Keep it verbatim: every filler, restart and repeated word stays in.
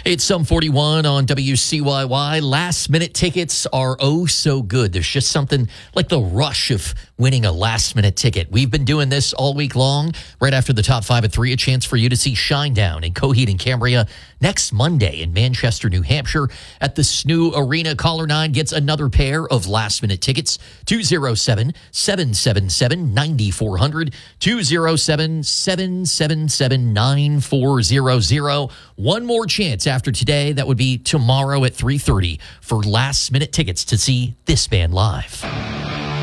It's some forty-one on W C Y Y. Last minute tickets are oh so good. There's just something like the rush of winning a last minute ticket. We've been doing this all week long. Right after the top five at three, a chance for you to see Shinedown in Coheed and Cambria next Monday in Manchester, New Hampshire at the S N U Arena. Caller nine gets another pair of last minute tickets. two oh seven, seven seven seven, nine four zero zero. two oh seven, seven seven seven, nine four zero zero. One more chance after today. That would be tomorrow at three thirty for last minute tickets to see this band live.